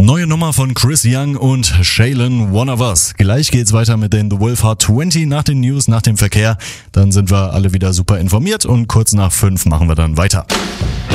Neue Nummer von Chris Young und Shaylin, One of Us. Gleich geht's weiter mit den The Wolf Hard 20 nach den News, nach dem Verkehr. Dann sind wir alle wieder super informiert und kurz nach 5 machen wir dann weiter.